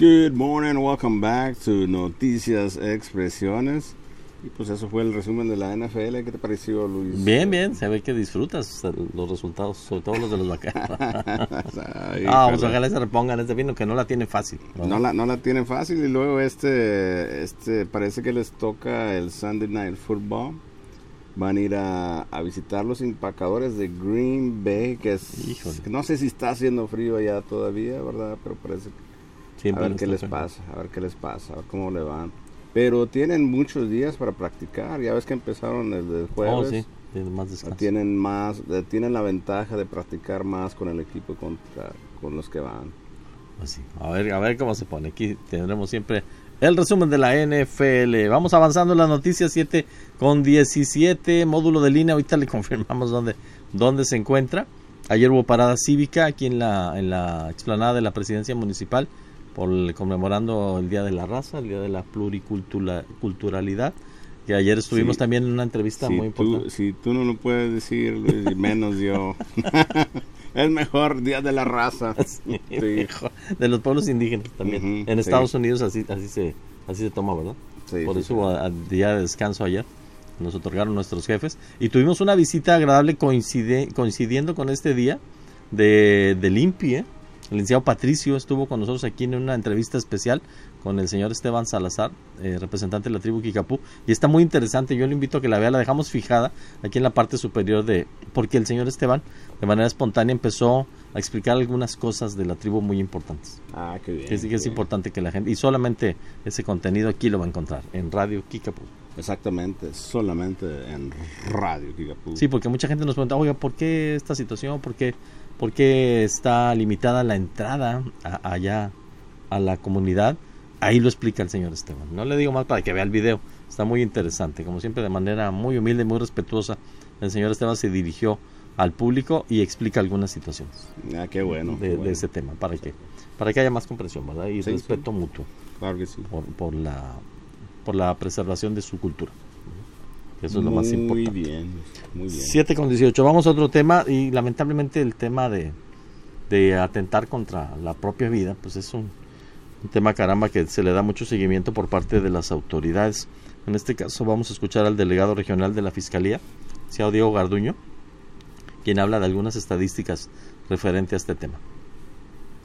Good morning, welcome back to Noticias Expresiones. Y pues eso fue el resumen de la NFL. ¿Qué te pareció, Luis? Bien, se ve que disfrutas los resultados, sobre todo los de los Vaqueros. Pues ojalá se repongan este vino que no la tiene fácil. No la tienen fácil y luego parece que les toca el Sunday Night Football. Van a ir a visitar los empacadores de Green Bay, que no sé si está haciendo frío allá todavía, ¿verdad? Pero parece que a ver qué les pasa, a ver cómo le van. Pero tienen muchos días para practicar. Ya ves que empezaron el jueves. Sí, tienen más descanso. Tienen la ventaja de practicar más con el equipo con los que van. Pues sí. A ver cómo se pone. Aquí tendremos siempre el resumen de la NFL. Vamos avanzando en las noticias. 7:17, módulo de línea. Ahorita le confirmamos dónde se encuentra. Ayer hubo parada cívica aquí en la explanada de la presidencia municipal, conmemorando el Día de la Raza, el Día de la Pluriculturalidad, que ayer estuvimos también en una entrevista muy importante. Si tú no lo puedes decir, Luis, y menos yo. El mejor Día de la Raza. Sí. De los pueblos indígenas también. En Estados Unidos así se toma, ¿verdad? Por eso hubo día de descanso ayer. Nos otorgaron nuestros jefes. Y tuvimos una visita agradable coincidiendo con este día del INPI, El licenciado Patricio estuvo con nosotros aquí en una entrevista especial con el señor Esteban Salazar, representante de la tribu Kickapoo, y está muy interesante. Yo le invito a que la vea, la dejamos fijada aquí en la parte superior porque el señor Esteban de manera espontánea empezó a explicar algunas cosas de la tribu muy importantes. Qué bien. Que es importante que la gente, y solamente ese contenido aquí lo va a encontrar en Radio Kickapoo. Exactamente, solamente en Radio Kickapoo. Sí, porque mucha gente nos pregunta, oiga, ¿por qué esta situación? ¿Por qué está limitada la entrada allá a la comunidad? Ahí lo explica el señor Esteban. No le digo más para que vea el video. Está muy interesante. Como siempre, de manera muy humilde y muy respetuosa, el señor Esteban se dirigió al público y explica algunas situaciones. Qué bueno. De ese tema, para que haya más comprensión, ¿verdad? Y respeto mutuo. Claro que sí. Por la preservación de su cultura. Eso es lo más importante. Muy bien. 7:18. Vamos a otro tema, y lamentablemente el tema de atentar contra la propia vida, pues es un tema, caramba, que se le da mucho seguimiento por parte de las autoridades. En este caso vamos a escuchar al delegado regional de la Fiscalía, Diego Garduño, quien habla de algunas estadísticas referente a este tema.